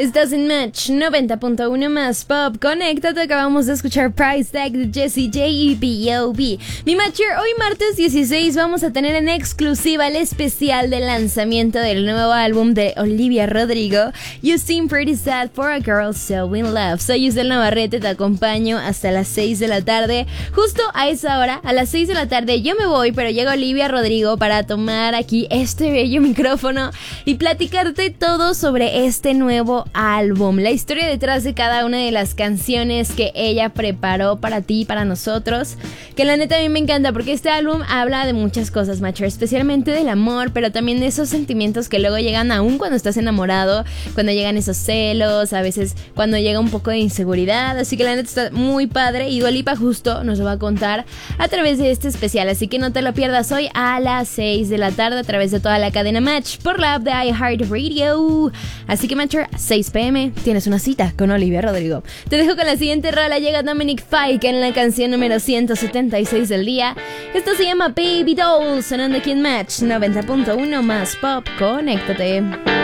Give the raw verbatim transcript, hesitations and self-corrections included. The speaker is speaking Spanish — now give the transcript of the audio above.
Estás en Match noventa punto uno más Pop. Conéctate, acabamos de escuchar Price Tag de Jessie J y B O B. Mi Matcher, hoy martes dieciséis vamos a tener en exclusiva el especial de lanzamiento del nuevo álbum de Olivia Rodrigo, You Seem Pretty Sad for a Girl So In Love. Soy Isel Navarrete, te acompaño hasta las seis de la tarde. Justo a esa hora, a las seis de la tarde, yo me voy, pero llega Olivia Rodrigo para tomar aquí este bello micrófono y platicarte todo sobre este nuevo álbum, la historia detrás de cada una de las canciones que ella preparó para ti y para nosotros, que la neta a mí me encanta porque este álbum habla de muchas cosas, macho, especialmente del amor, pero también de esos sentimientos que luego llegan aún cuando estás enamorado, cuando llegan esos celos, a veces cuando llega un poco de inseguridad, así que la neta está muy padre y Dua Lipa justo nos lo va a contar a través de este especial, así que no te lo pierdas hoy a las seis de la tarde a través de toda la cadena Match por la app de iHeartRadio. Así que Matcher, seis pe eme, tienes una cita con Olivia Rodrigo. Te dejo con la siguiente rola, llega Dominic Fike en la canción número ciento setenta y seis del día. Esto se llama Baby Doll, sonando aquí en Match noventa punto uno más Pop. Conéctate.